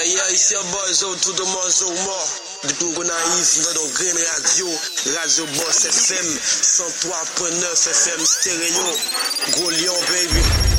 Yeah, it's your boy Zo, tout le monde Zo mort. Depuis qu'on arrive dans Green Radio, Radio Boss FM, 103.9 FM stéréo, Gros Lion, baby.